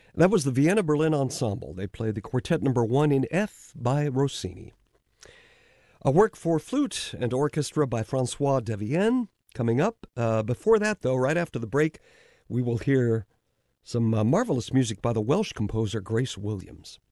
That was the Vienna Berlin Ensemble. They played the Quartet Number 1 in F by Rossini. A work for flute and orchestra by Francois Devienne coming up. Before that, though, right after the break, we will hear some marvelous music by the Welsh composer Grace Williams.